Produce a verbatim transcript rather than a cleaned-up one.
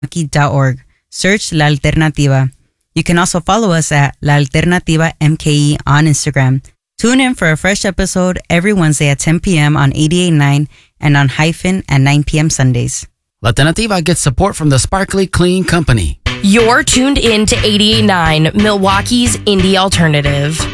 dot org. Search La Alternativa. You can also follow us at La Alternativa M K E on Instagram. Tune in for a fresh episode every Wednesday at ten p.m. on eighty-eight point nine and on Hyphen at nine p.m. Sundays. La Alternativa gets support from the Sparkly Clean Company. You're tuned in to eighty-eight point nine, Milwaukee's Indie Alternative.